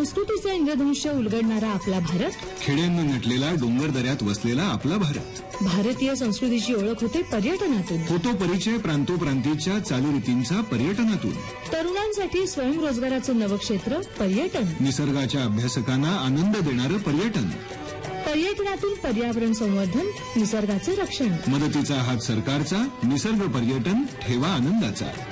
संस्कृतीचा इंद्रधनुष्य उलगडणारा आपला भारत, खेड्यांना नटलेला डोंगर दऱ्यात वसलेला आपला भारत. भारतीय संस्कृतीची ओळख होते पर्यटनातून. होतो परिचय प्रांतोप्रांतीच्या चालीरीतींचा पर्यटनातून. तरुणांसाठी स्वयंरोजगाराचं नवक्षेत्र पर्यटन. निसर्गाच्या अभ्यासकांना आनंद देणारं पर्यटन. पर्यटनातून पर्यावरण संवर्धन, निसर्गाचे रक्षण. मदतीचा हात सरकारचा, निसर्ग पर्यटन ठेवा आनंदाचा.